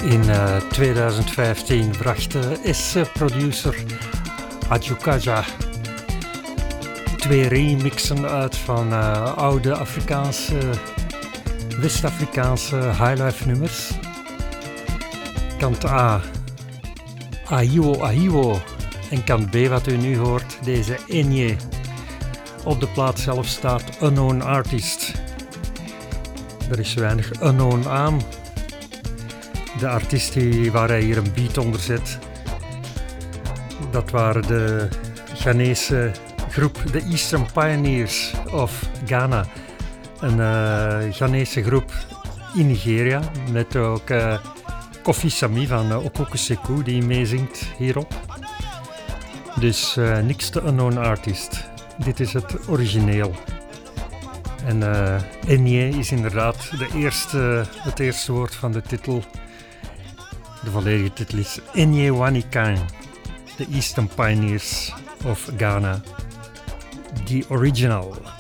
In 2015 bracht S-producer Adjukaja 2 remixen uit van oude Afrikaanse, West-Afrikaanse highlife nummers. Kant A, Ahiwo Ahiwo. En kant B, wat u nu hoort, deze Enye. Op de plaat zelf staat Unknown Artist. Er is weinig unknown aan. De artiest waar hij hier een beat onder zet, dat waren de Ghanese groep The Eastern Pioneers of Ghana. Een Ghanese groep in Nigeria, met ook Kofi Sami van Okuku Sekou die meezingt hierop. Dus niks te unknown artist. Dit is het origineel. En Enye is inderdaad het eerste woord van de titel. De volledige titel is Enye Wanikan, The Eastern Pioneers of Ghana, the original.